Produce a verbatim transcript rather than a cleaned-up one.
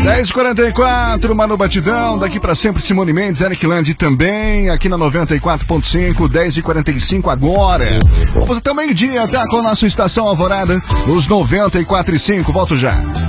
dez e quarenta e quatro, Manu Batidão, daqui pra sempre Simone Mendes, Eric Landi também, aqui na noventa e quatro ponto cinco, dez e quarenta e cinco agora. Vamos até o meio-dia, tá? Com a nossa Estação Alvorada, nos noventa e quatro ponto cinco, volto já.